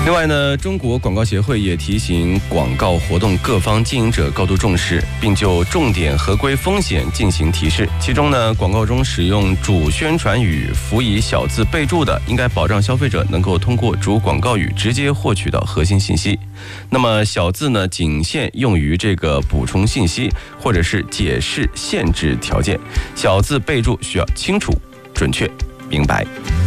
另外呢，中国广告协会也提醒广告活动各方经营者高度重视，并就重点合规风险进行提示。其中呢，广告中使用主宣传语辅以小字备注的，应该保障消费者能够通过主广告语直接获取到核心信息。那么小字呢，仅限用于这个补充信息或者是解释限制条件。小字备注需要清楚、准确、明白。